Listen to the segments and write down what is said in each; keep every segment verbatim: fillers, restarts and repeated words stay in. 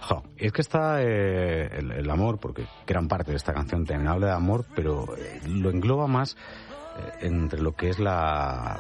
Jo, y es que está eh, el, el amor, porque gran parte de esta canción también habla de amor, pero eh, lo engloba más eh, entre lo que es la,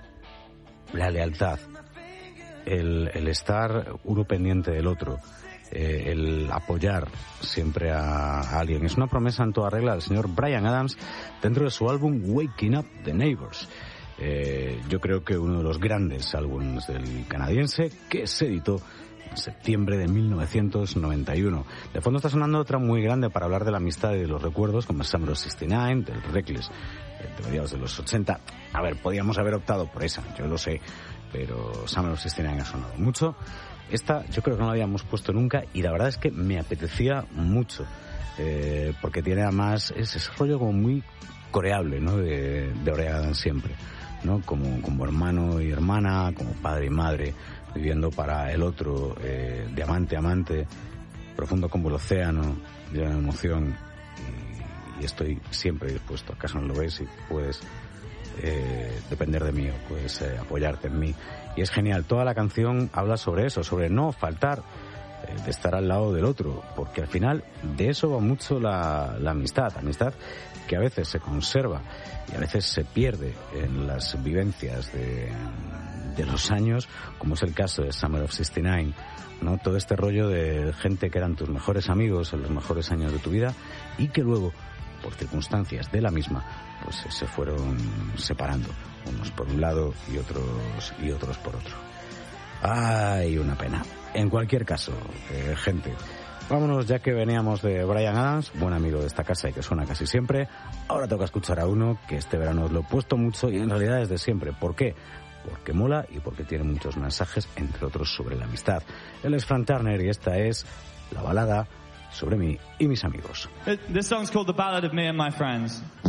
la lealtad, el, el estar uno pendiente del otro, eh, el apoyar siempre a, a alguien. Es una promesa en toda regla del señor Bryan Adams dentro de su álbum Waking Up the Neighbors. Eh, yo creo que uno de los grandes álbumes del canadiense, que se editó en septiembre de mil novecientos noventa y uno. De fondo está sonando otra muy grande para hablar de la amistad y de los recuerdos, como Summer of sesenta y nueve, del Reckless, de mediados de los ochenta. A ver, podíamos haber optado por esa, yo lo sé, pero Summer of sesenta y nueve ha sonado mucho. Esta yo creo que no la habíamos puesto nunca y la verdad es que me apetecía mucho, eh, porque tiene además ese rollo como muy coreable, ¿no?, de, de Bryan Adams siempre, ¿no?, como, como hermano y hermana, como padre y madre, viviendo para el otro, eh, de amante a amante, profundo como el océano, lleno de emoción, y, y estoy siempre dispuesto, acaso no lo ves, y puedes eh, depender de mí, o puedes eh, apoyarte en mí. Y es genial, toda la canción habla sobre eso, sobre no faltar, eh, de estar al lado del otro, porque al final de eso va mucho la, la amistad, amistad que a veces se conserva y a veces se pierde en las vivencias de, de los años, como es el caso de Summer of sesenta y nueve, ¿no? Todo este rollo de gente que eran tus mejores amigos en los mejores años de tu vida y que luego, por circunstancias de la misma, pues se fueron separando, unos por un lado y otros y otros por otro. Ay, una pena. En cualquier caso, eh, gente, vámonos, ya que veníamos de Bryan Adams, buen amigo de esta casa y que suena casi siempre. Ahora toca escuchar a uno que este verano os lo he puesto mucho y en realidad es de siempre. ¿Por qué? Porque mola y porque tiene muchos mensajes, entre otros sobre la amistad. Él es Frank Turner y esta es la balada sobre mí y mis amigos. This song's called The Ballad of Me and My Friends.